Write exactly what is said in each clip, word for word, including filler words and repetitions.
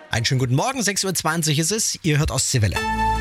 Einen schönen guten Morgen, sechs Uhr zwanzig ist es. Ihr hört Ostseewelle.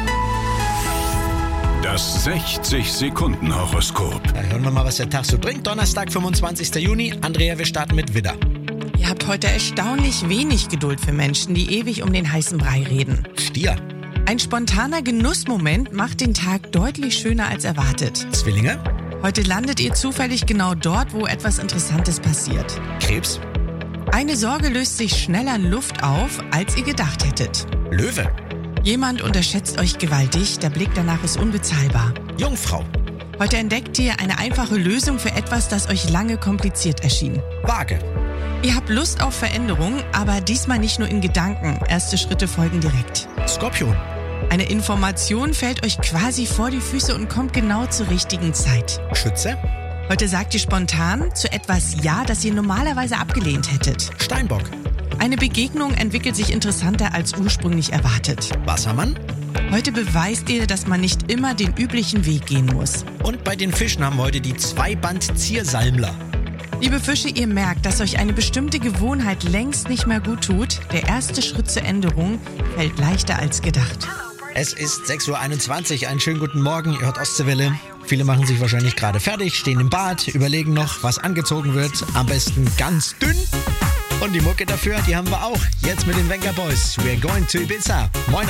Das sechzig-Sekunden-Horoskop. Da hören wir mal, was der Tag so bringt. Donnerstag, fünfundzwanzigster Juni. Andrea, wir starten mit Widder. Ihr habt heute erstaunlich wenig Geduld für Menschen, die ewig um den heißen Brei reden. Stier. Ein spontaner Genussmoment macht den Tag deutlich schöner als erwartet. Zwillinge. Heute landet ihr zufällig genau dort, wo etwas Interessantes passiert. Krebs. Eine Sorge löst sich schneller in Luft auf, als ihr gedacht hättet. Löwe. Jemand unterschätzt euch gewaltig, der Blick danach ist unbezahlbar. Jungfrau. Heute entdeckt ihr eine einfache Lösung für etwas, das euch lange kompliziert erschien. Waage. Ihr habt Lust auf Veränderung, aber diesmal nicht nur in Gedanken. Erste Schritte folgen direkt. Skorpion. Eine Information fällt euch quasi vor die Füße und kommt genau zur richtigen Zeit. Schütze. Heute sagt ihr spontan zu etwas Ja, das ihr normalerweise abgelehnt hättet. Steinbock. Eine Begegnung entwickelt sich interessanter als ursprünglich erwartet. Wassermann. Heute beweist ihr, dass man nicht immer den üblichen Weg gehen muss. Und bei den Fischen haben wir heute die Zweiband-Ziersalmler. Liebe Fische, ihr merkt, dass euch eine bestimmte Gewohnheit längst nicht mehr gut tut. Der erste Schritt zur Änderung fällt leichter als gedacht. Es ist sechs Uhr einundzwanzig. Einen schönen guten Morgen. Ihr hört Ostseewelle. Viele machen sich wahrscheinlich gerade fertig, stehen im Bad, überlegen noch, was angezogen wird. Am besten ganz dünn. Und die Mucke dafür, die haben wir auch. Jetzt mit den Venga Boys. We're going to Ibiza. Moin.